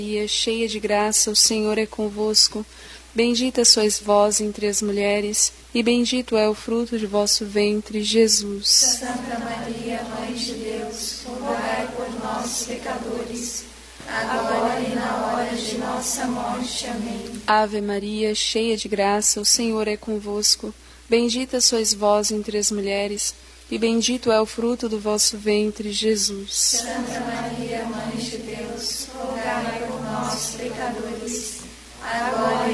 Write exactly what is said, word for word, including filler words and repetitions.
Maria, cheia de graça, o Senhor é convosco. Bendita sois vós entre as mulheres, e bendito é o fruto de vosso ventre, Jesus. Santa Maria, Mãe de Deus, rogai por nós, pecadores, agora e na hora de nossa morte. Amém. Ave Maria, cheia de graça, o Senhor é convosco. Bendita sois vós entre as mulheres, e bendito é o fruto do vosso ventre, Jesus. Santa Maria,